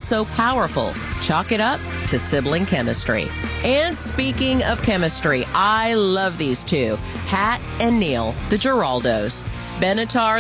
so powerful. Chalk it up to sibling chemistry. And speaking of chemistry, I love these two, Pat and Neil, the Giraldos. Benatar,